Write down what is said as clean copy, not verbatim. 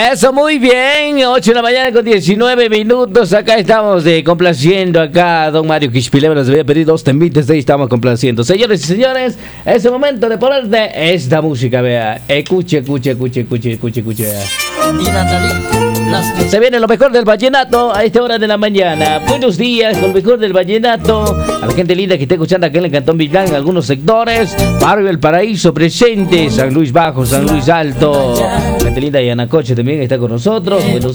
Eso, muy bien. 8 de la mañana con 19 minutos. Acá estamos complaciendo acá a don Mario Quishpileva. Nos había pedido 2 temitas. Ahí estamos complaciendo. Señores y señores, es el momento de ponerte esta música. Vea, escuche. Y Natalie, Se viene lo mejor del vallenato a esta hora de la mañana. Buenos días con lo mejor del vallenato. A la gente linda que está escuchando acá en el Cantón Vitlán, en algunos sectores. Barrio El Paraíso presente. San Luis Bajo, San Luis Alto. La gente linda de Anacoche también está con nosotros. Buenos